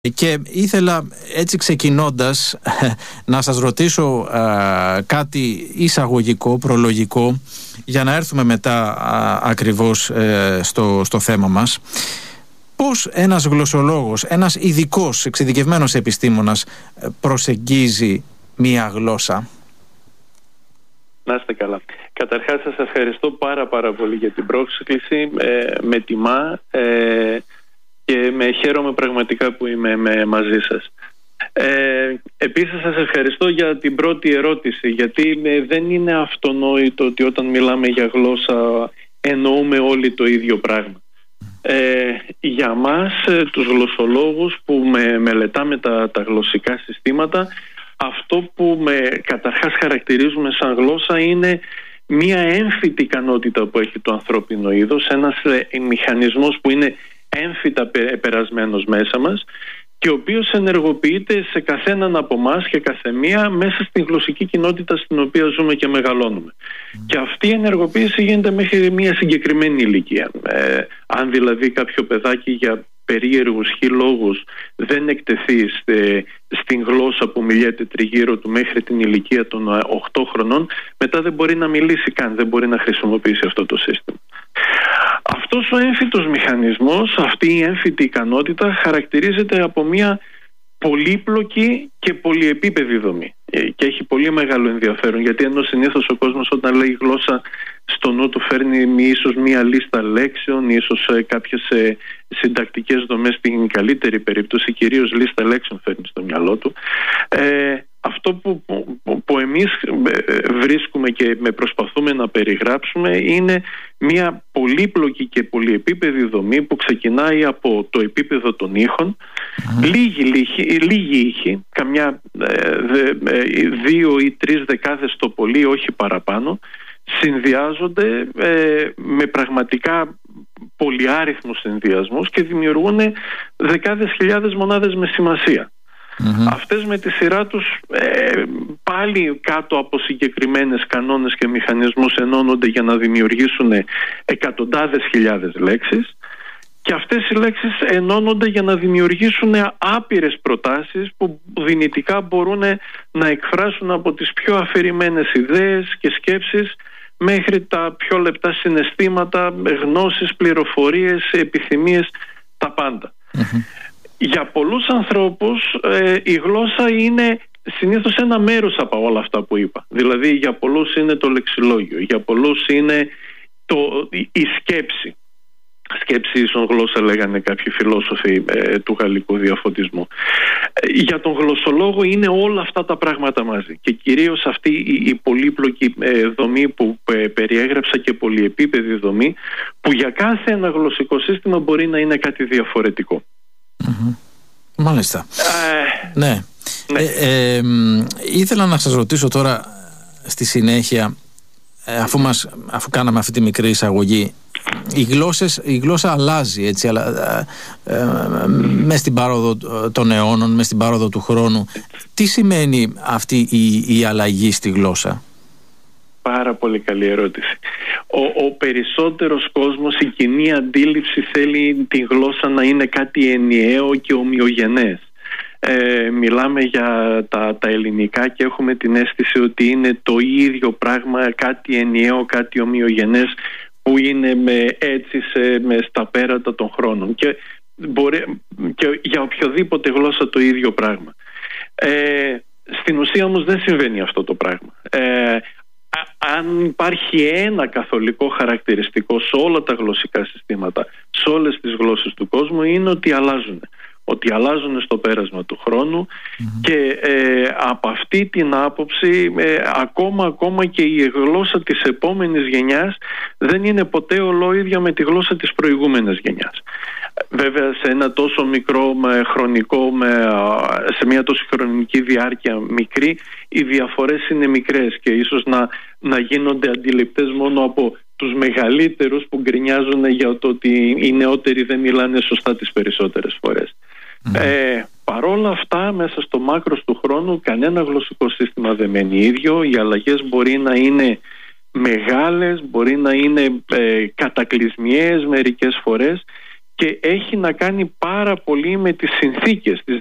Και ήθελα έτσι ξεκινώντας να σας ρωτήσω κάτι εισαγωγικό, προλογικό, για να έρθουμε μετά ακριβώς στο θέμα μας. Πώς ένας γλωσσολόγος, ένας ειδικός, εξειδικευμένος επιστήμονας προσεγγίζει μία γλώσσα? Να είστε καλά. Καταρχάς σας ευχαριστώ πάρα πολύ για την πρόσκληση. Με τιμά και χαίρομαι πραγματικά που είμαι μαζί σας. Επίσης σας ευχαριστώ για την πρώτη ερώτηση, γιατί δεν είναι αυτονόητο ότι όταν μιλάμε για γλώσσα εννοούμε όλοι το ίδιο πράγμα. Για μας τους γλωσσολόγους που μελετάμε τα γλωσσικά συστήματα, αυτό που καταρχάς χαρακτηρίζουμε σαν γλώσσα είναι μία έμφυτη ικανότητα που έχει το ανθρώπινο είδος, ένας μηχανισμός που είναι έμφυτα περασμένος μέσα μας και ο οποίος ενεργοποιείται σε καθέναν από εμάς και καθεμία μέσα στην γλωσσική κοινότητα στην οποία ζούμε και μεγαλώνουμε. Και αυτή η ενεργοποίηση γίνεται μέχρι μια συγκεκριμένη ηλικία. Αν δηλαδή κάποιο παιδάκι για περίεργους λόγους δεν εκτεθεί στην γλώσσα που μιλιέται τριγύρω του μέχρι την ηλικία των 8 χρονών, μετά δεν μπορεί να μιλήσει καν, δεν μπορεί να χρησιμοποιήσει αυτό το σύστημα. Αυτός ο έμφυτος μηχανισμός, αυτή η έμφυτη ικανότητα χαρακτηρίζεται από μια πολύπλοκη και πολυεπίπεδη δομή και έχει πολύ μεγάλο ενδιαφέρον, γιατί ενώ συνήθως ο κόσμος όταν λέει γλώσσα στο νου του φέρνει ίσως μια λίστα λέξεων, ίσως κάποιες συντακτικές δομές, στην καλύτερη περίπτωση κυρίως λίστα λέξεων φέρνει στο μυαλό του. Αυτό που εμείς βρίσκουμε και προσπαθούμε να περιγράψουμε είναι μια πολύπλοκη και πολυεπίπεδη δομή που ξεκινάει από το επίπεδο των ήχων, λίγοι ήχοι, καμιά 2 ή 3 δεκάδες το πολύ, όχι παραπάνω, συνδυάζονται με πραγματικά πολυάριθμους συνδυασμούς και δημιουργούν δεκάδες χιλιάδες μονάδες με σημασία. Αυτές με τη σειρά τους πάλι κάτω από συγκεκριμένες κανόνες και μηχανισμούς ενώνονται για να δημιουργήσουν εκατοντάδες χιλιάδες λέξεις, και αυτές οι λέξεις ενώνονται για να δημιουργήσουν άπειρες προτάσεις που δυνητικά μπορούν να εκφράσουν από τις πιο αφηρημένες ιδέες και σκέψεις μέχρι τα πιο λεπτά συναισθήματα, γνώσεις, πληροφορίες, επιθυμίες, τα πάντα. Για πολλούς ανθρώπους η γλώσσα είναι συνήθως ένα μέρος από όλα αυτά που είπα. Δηλαδή για πολλούς είναι το λεξιλόγιο, για πολλούς είναι η σκέψη. Σκέψη ίσον γλώσσα λέγανε κάποιοι φιλόσοφοι του γαλλικού διαφωτισμού. Για τον γλωσσολόγο είναι όλα αυτά τα πράγματα μαζί και κυρίως αυτή η πολύπλοκη δομή που περιέγραψα και πολυεπίπεδη δομή που για κάθε ένα γλωσσικό σύστημα μπορεί να είναι κάτι διαφορετικό. Μάλιστα. Ναι. Ήθελα να σας ρωτήσω τώρα στη συνέχεια, αφού κάναμε αυτή τη μικρή εισαγωγή, η γλώσσα αλλάζει έτσι, μες στην πάροδο των αιώνων, μες στην πάροδο του χρόνου. Τι σημαίνει αυτή η αλλαγή στη γλώσσα? Πάρα πολύ καλή ερώτηση. Ο περισσότερος κόσμος, η κοινή αντίληψη θέλει τη γλώσσα να είναι κάτι ενιαίο και ομοιογενές. Μιλάμε για τα ελληνικά και έχουμε την αίσθηση ότι είναι το ίδιο πράγμα, κάτι ενιαίο, κάτι ομοιογενές που είναι στα πέρατα των χρόνων και για οποιοδήποτε γλώσσα το ίδιο πράγμα. Στην ουσία όμως δεν συμβαίνει αυτό το πράγμα. Αν υπάρχει ένα καθολικό χαρακτηριστικό σε όλα τα γλωσσικά συστήματα, σε όλες τις γλώσσες του κόσμου, είναι ότι αλλάζουν στο πέρασμα του χρόνου και από αυτή την άποψη ακόμα και η γλώσσα της επόμενης γενιάς δεν είναι ποτέ ολόιδια με τη γλώσσα της προηγούμενης γενιάς. Βέβαια σε ένα τόσο μικρό χρονικό, σε μια τόσο χρονική διάρκεια μικρή, οι διαφορές είναι μικρές και ίσως να γίνονται αντιληπτές μόνο από τους μεγαλύτερους που γκρινιάζουν για το ότι οι νεότεροι δεν μιλάνε σωστά τις περισσότερες φορές. Παρόλα αυτά, μέσα στο μάκρος του χρόνου κανένα γλωσσικό σύστημα δεν μένει ίδιο. Οι αλλαγές μπορεί να είναι μεγάλες, μπορεί να είναι κατακλυσμιαίες μερικές φορές και έχει να κάνει πάρα πολύ με τις συνθήκες, τις